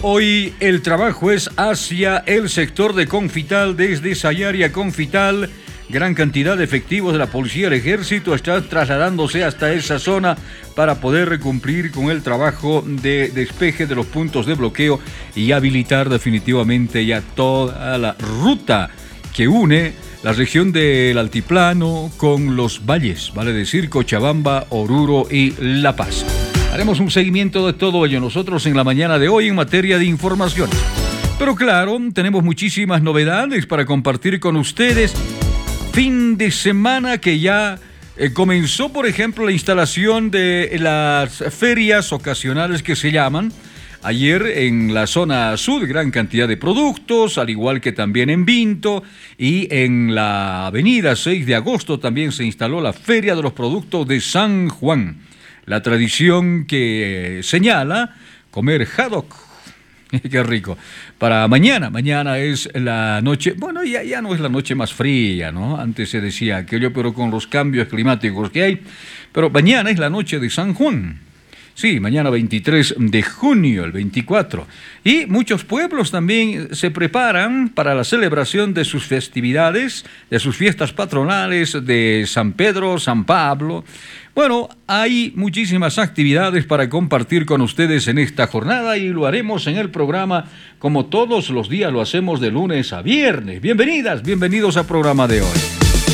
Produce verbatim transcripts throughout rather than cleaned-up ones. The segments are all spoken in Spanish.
Hoy el trabajo es hacia el sector de Confital, desde esa área Confital. Gran cantidad de efectivos de la policía y el ejército están trasladándose hasta esa zona para poder cumplir con el trabajo de despeje de los puntos de bloqueo y habilitar definitivamente ya toda la ruta que une la región del altiplano con los valles, vale decir Cochabamba, Oruro y La Paz. Haremos un seguimiento de todo ello nosotros en la mañana de hoy en materia de informaciones. Pero claro, tenemos muchísimas novedades para compartir con ustedes. Fin de semana que ya eh, comenzó, por ejemplo, la instalación de las ferias ocasionales que se llaman. Ayer en la zona sur, gran cantidad de productos, al igual que también en Vinto, y en la avenida seis de agosto también se instaló la Feria de los Productos de San Juan. La tradición que señala comer haddock. Qué rico. Para mañana, mañana es la noche, bueno, ya, ya no es la noche más fría, ¿no? Antes se decía aquello, pero con los cambios climáticos que hay. Pero mañana es la noche de San Juan. Sí, mañana veintitrés de junio, el veinticuatro. Y muchos pueblos también se preparan para la celebración de sus festividades, de sus fiestas patronales de San Pedro, San Pablo. Bueno, hay muchísimas actividades para compartir con ustedes en esta jornada y lo haremos en el programa como todos los días lo hacemos de lunes a viernes. Bienvenidas, bienvenidos al programa de hoy.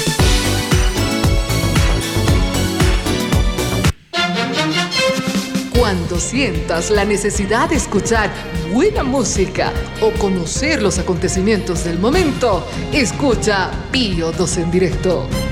Cuando sientas la necesidad de escuchar buena música o conocer los acontecimientos del momento, escucha Pío dos en directo.